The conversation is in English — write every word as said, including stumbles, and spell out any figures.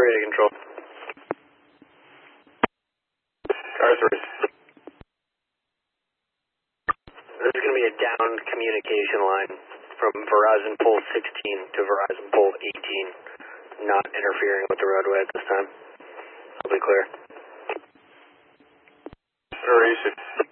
three to control. Car three. This is going to be a down communication line from Verizon pole sixteen to Verizon pole eighteen. Not interfering with the roadway at this time. I'll be clear. Sure, easy.